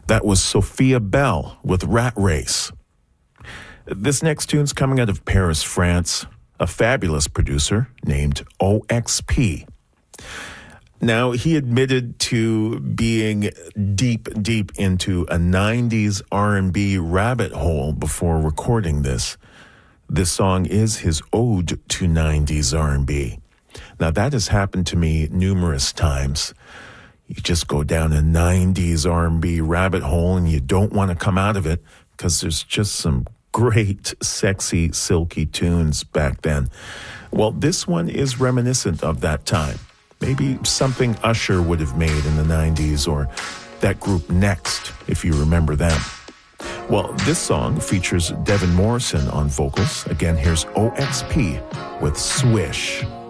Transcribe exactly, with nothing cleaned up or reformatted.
That was Sophia Bell with Rat Race. This next tune's coming out of Paris, France, a fabulous producer named O X P. Now, he admitted to being deep, deep into a nineties R and B rabbit hole before recording this. This song is his ode to nineties R and B. Now, that has happened to me numerous times. You just go down a nineties R and B rabbit hole and you don't want to come out of it because there's just some great, sexy, silky tunes back then. Well, this one is reminiscent of that time. Maybe something Usher would have made in the nineties, or that group Next, if you remember them. Well, this song features Devin Morrison on vocals. Again, here's O X P with Swish.